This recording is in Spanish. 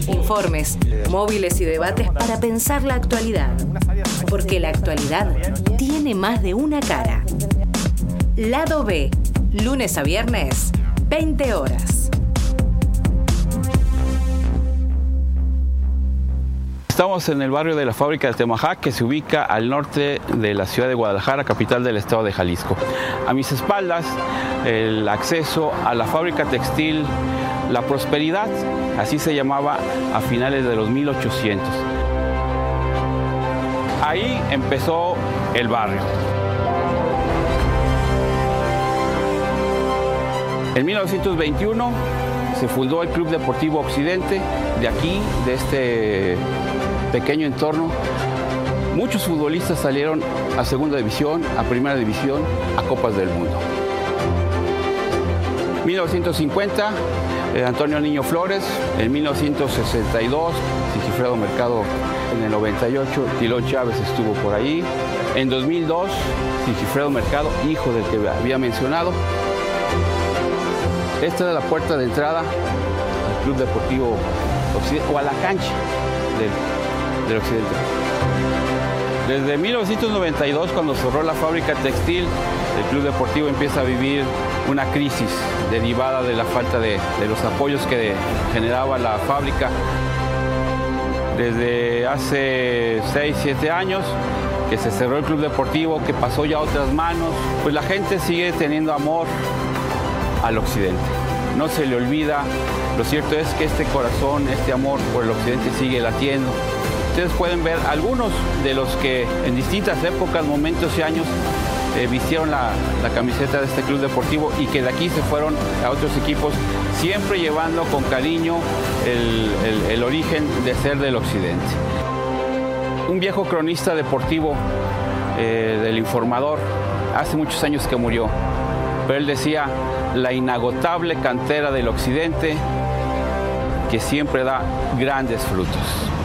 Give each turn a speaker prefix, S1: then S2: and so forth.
S1: informes, móviles y debates para pensar la actualidad. Porque la actualidad tiene más de una cara. Lado B, lunes a viernes, 20 horas.
S2: Estamos en el barrio de la Fábrica de Atemajac, que se ubica al norte de la ciudad de Guadalajara, capital del estado de Jalisco. A mis espaldas, el acceso a la fábrica textil La Prosperidad, así se llamaba a finales de los 1800. Ahí empezó el barrio. En 1921 se fundó el Club Deportivo Occidente. De aquí, de este pequeño entorno, muchos futbolistas salieron a segunda división, a primera división, a Copas del Mundo. 1950, Antonio Niño Flores. En 1962, Sigifredo Mercado. En el 98, Tilón Chávez estuvo por ahí. En 2002, Sigifredo Mercado, hijo del que había mencionado. Esta es la puerta de entrada al Club Deportivo Occidente, o a la cancha del Occidente. Desde 1992, cuando cerró la fábrica textil, el Club Deportivo empieza a vivir una crisis derivada de la falta de los apoyos que generaba la fábrica. Desde hace 6, 7 años que se cerró el Club Deportivo, que pasó ya a otras manos, pues la gente sigue teniendo amor al Occidente. No se le olvida. Lo cierto es que este corazón, este amor por el Occidente sigue latiendo. Ustedes pueden ver algunos de los que en distintas épocas, momentos y años vistieron la camiseta de este club deportivo y que de aquí se fueron a otros equipos, siempre llevando con cariño el origen de ser del Occidente. Un viejo cronista deportivo del Informador, hace muchos años que murió, pero él decía: la inagotable cantera del Occidente que siempre da grandes frutos.